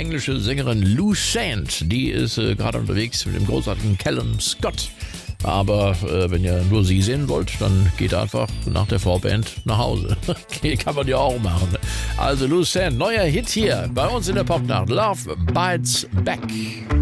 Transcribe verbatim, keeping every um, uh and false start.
englische Sängerin Lou Shant. Die ist äh, gerade unterwegs mit dem großartigen Callum Scott. Aber äh, wenn ihr nur sie sehen wollt, dann geht einfach nach der Vorband nach Hause. Okay, kann man ja auch machen. Also Lou Shant, neuer Hit hier bei uns in der Popnacht. Love Bites Back.